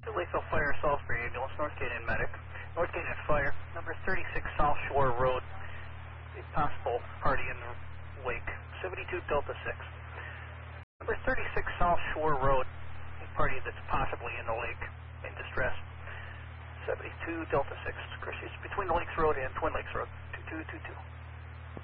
Lakeville Fire, Salisbury Ambulance, North Canyon Medic. North Canyon Fire, number 36 South Shore Road. A possible party in the lake. 72 Delta 6. Number 36 South Shore Road. A party that's possibly in the lake in distress. 72 Delta 6. Of course, it's between the Lakes Road and Twin Lakes Road. 2222.